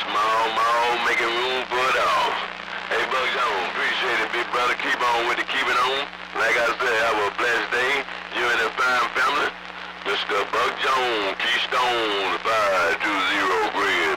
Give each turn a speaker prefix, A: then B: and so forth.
A: Small, making room for it all. Hey, Buck Jones, appreciate it, big brother. Keep on with it, keep it on. Like I said, have a blessed day. You and the fine family. Mr. Buck Jones, Keystone, 520 Grid.